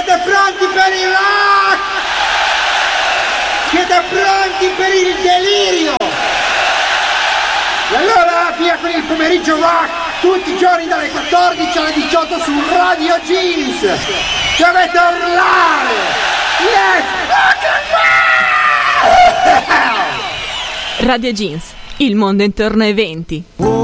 Siete pronti per il rock? Siete pronti per il delirio? E allora via con il pomeriggio rock, tutti i giorni dalle 14 alle 18 su Radio Jeans. Dovete urlare! Let's rock and roll! Radio Jeans, il mondo intorno ai 20.